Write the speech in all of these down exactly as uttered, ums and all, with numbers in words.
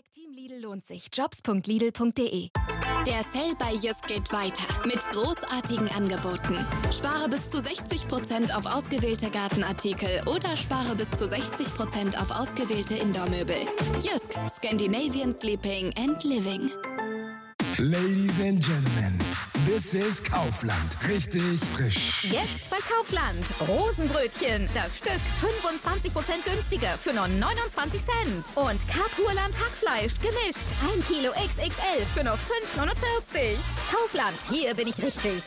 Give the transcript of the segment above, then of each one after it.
Hashtag Team Lidl lohnt sich. jobs punkt lidl punkt de. Der Sale bei Jysk geht weiter mit großartigen Angeboten. Spare bis zu sechzig Prozent auf ausgewählte Gartenartikel oder spare bis zu sechzig Prozent auf ausgewählte Indoor-Möbel. Jysk, Scandinavian Sleeping and Living. Ladies and Gentlemen, this is Kaufland. Richtig frisch. Jetzt bei Kaufland. Rosenbrötchen. Das Stück fünfundzwanzig Prozent günstiger für nur neunundzwanzig Cent. Und Kapurland Hackfleisch gemischt. ein Kilo X X L für nur fünf neunundvierzig. Kaufland, hier bin ich richtig.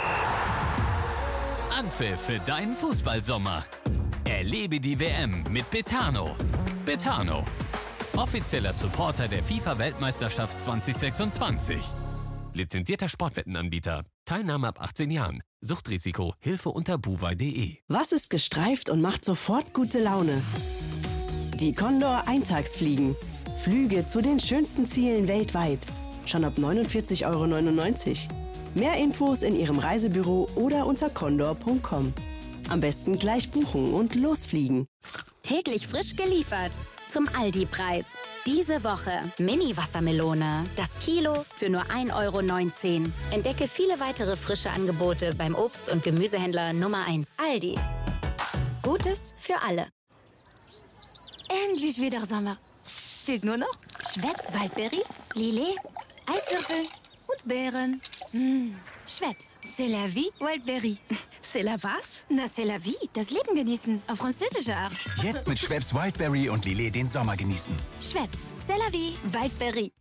Anpfiff für deinen Fußballsommer. Erlebe die W M mit Betano. Betano. Offizieller Supporter der FIFA-Weltmeisterschaft zwanzig sechsundzwanzig. Lizenzierter Sportwettenanbieter. Teilnahme ab achtzehn Jahren. Suchtrisiko. Hilfe unter buwei punkt de. Was ist gestreift und macht sofort gute Laune? Die Condor Eintagsfliegen. Flüge zu den schönsten Zielen weltweit. Schon ab neunundvierzig Euro neunundneunzig. Mehr Infos in Ihrem Reisebüro oder unter condor punkt com. Am besten gleich buchen und losfliegen. Täglich frisch geliefert. Zum Aldi-Preis. Diese Woche Mini-Wassermelone. Das Kilo für nur ein Euro neunzehn. Entdecke viele weitere frische Angebote beim Obst- und Gemüsehändler Nummer eins. Aldi. Gutes für alle. Endlich wieder Sommer. Fehlt nur noch Schweppes Waldbeere, Lillet, Eiswürfel und Beeren. Mmh. Schweppes, c'est la vie, Wildberry. C'est la was? Na, c'est la vie, das Leben genießen, auf französische Art. Jetzt mit Schweppes Wildberry und Lillet den Sommer genießen. Schweppes, c'est la vie, Wildberry.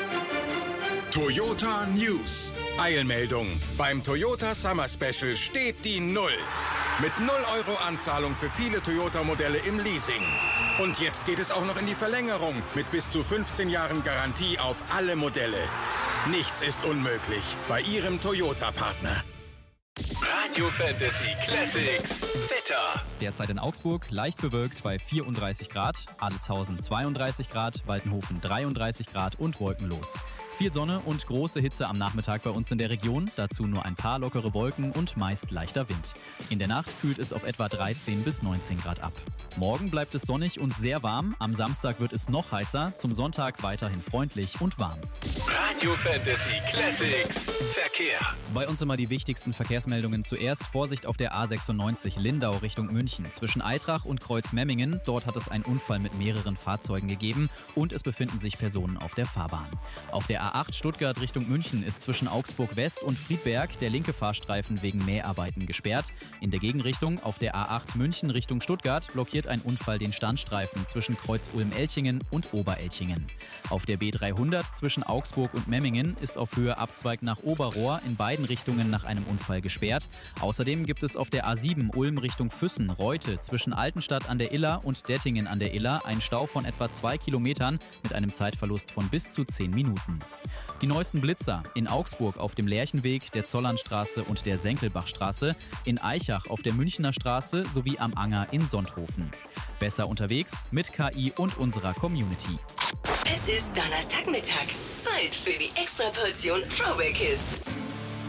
Toyota News. Eilmeldung. Beim Toyota Summer Special steht die Null. Mit null Euro Anzahlung für viele Toyota-Modelle im Leasing. Und jetzt geht es auch noch in die Verlängerung mit bis zu fünfzehn Jahren Garantie auf alle Modelle. Nichts ist unmöglich bei Ihrem Toyota-Partner. Radio Fantasy Classics. Wetter. Derzeit in Augsburg leicht bewölkt bei vierunddreißig Grad, Adelzhausen zweiunddreißig Grad, Waltenhofen dreiunddreißig Grad und wolkenlos. Viel Sonne und große Hitze am Nachmittag bei uns in der Region, dazu nur ein paar lockere Wolken und meist leichter Wind. In der Nacht kühlt es auf etwa dreizehn bis neunzehn Grad ab. Morgen bleibt es sonnig und sehr warm, am Samstag wird es noch heißer, zum Sonntag weiterhin freundlich und warm. Radio Fantasy Classics. Verkehr. Bei uns immer die wichtigsten Verkehrsmeldungen zuerst. Vorsicht auf der A sechsundneunzig Lindau Richtung München. Zwischen Eitrach und Kreuzmemmingen, dort hat es einen Unfall mit mehreren Fahrzeugen gegeben und es befinden sich Personen auf der Fahrbahn. Auf der A acht Stuttgart Richtung München ist zwischen Augsburg West und Friedberg der linke Fahrstreifen wegen Mäharbeiten gesperrt. In der Gegenrichtung auf der A acht München Richtung Stuttgart blockiert ein Unfall den Standstreifen zwischen Kreuz Ulm-Elchingen und Oberelchingen. Auf der B dreihundert zwischen Augsburg und Memmingen ist auf Höhe Abzweig nach Oberrohr in beiden Richtungen nach einem Unfall gesperrt. Außerdem gibt es auf der A sieben Ulm Richtung Füssen-Reute zwischen Altenstadt an der Iller und Dettingen an der Iller einen Stau von etwa zwei Kilometern mit einem Zeitverlust von bis zu zehn Minuten. Die neuesten Blitzer in Augsburg auf dem Lerchenweg, der Zollernstraße und der Senkelbachstraße, in Aichach auf der Münchner Straße sowie am Anger in Sonthofen. Besser unterwegs mit K I und unserer Community. Es ist Donnerstagmittag. Zeit für die Extraportion Throwback Hits.